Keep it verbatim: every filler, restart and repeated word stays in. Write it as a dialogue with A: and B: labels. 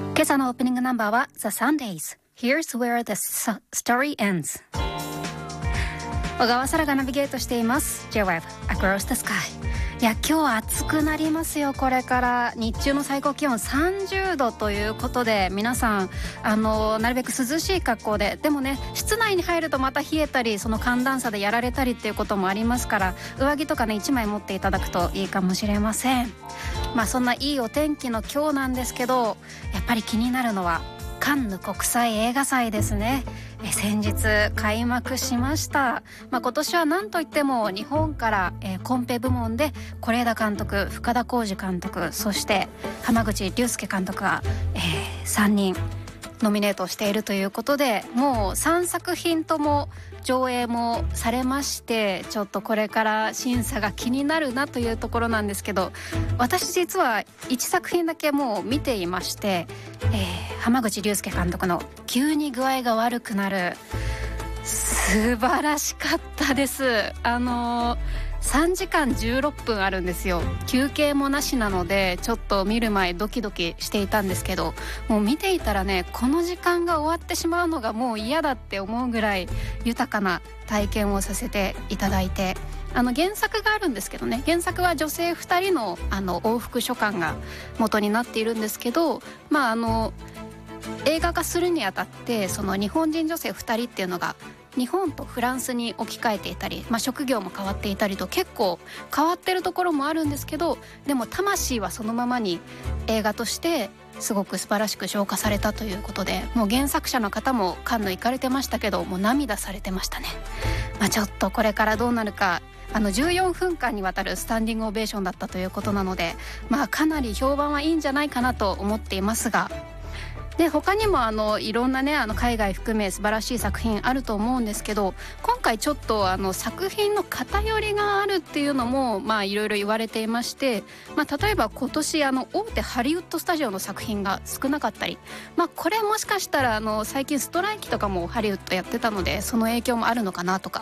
A: 今朝のオープニングナンバーは The Sundays Here's Where the Story Ends。 小川沙羅がナビゲートしています J-ウェーブ Across the Sky。 いや今日は暑くなりますよ。これから日中の最高気温さんじゅうどということで、皆さんあのなるべく涼しい格好で、でもね室内に入るとまた冷えたり、その寒暖差でやられたりっていうこともありますから、上着とかねいちまい持っていただくといいかもしれません。まあそんないいお天気の今日なんですけど、やっぱり気になるのはカンヌ国際映画祭ですね。え先日開幕しました。まあ、今年は何といっても日本から、えー、コンペ部門で是枝監督、深田晃司監督、そして濱口竜介監督が、えー、さんにんノミネートしているということで、もうさんさく品とも上映もされまして、ちょっとこれから審査が気になるなというところなんですけど、私実はいちさく品だけもう見ていまして、えー、濱口竜介監督の急に具合が悪くなる、素晴らしかったです。あのーさんじかんじゅうろっぷんあるんですよ。休憩もなしなのでちょっと見る前ドキドキしていたんですけど、もう見ていたらね、この時間が終わってしまうのがもう嫌だって思うぐらい豊かな体験をさせていただいて、あの原作があるんですけどね、原作は女性ふたりのあの往復書簡が元になっているんですけど、まああの映画化するにあたって、その日本人女性ふたりっていうのが日本とフランスに置き換えていたり、まあ、職業も変わっていたりと結構変わってるところもあるんですけど、でも魂はそのままに映画としてすごく素晴らしく消化されたということで、もう原作者の方もカンヌ行かれてましたけど、もう涙されてましたね。まあ、ちょっとこれからどうなるか、あのじゅうよんふんかんにわたるスタンディングオベーションだったということなので、まあ、かなり評判はいいんじゃないかなと思っていますが、で他にもあのいろんなね、あの海外含め素晴らしい作品あると思うんですけど、今回ちょっとあの作品の偏りがあるっていうのもまあいろいろ言われていまして、まあ、例えば今年あの大手ハリウッドスタジオの作品が少なかったり、まあ、これもしかしたらあの最近ストライキとかもハリウッドやってたのでその影響もあるのかなとか